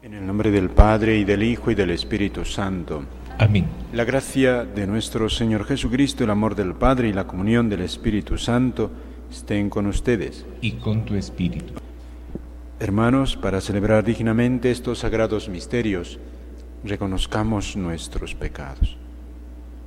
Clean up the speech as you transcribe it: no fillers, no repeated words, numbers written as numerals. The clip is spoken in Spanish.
En el nombre del Padre, y del Hijo, y del Espíritu Santo. Amén. La gracia de nuestro Señor Jesucristo, el amor del Padre y la comunión del Espíritu Santo estén con ustedes. Y con tu espíritu. Hermanos, para celebrar dignamente estos sagrados misterios, reconozcamos nuestros pecados.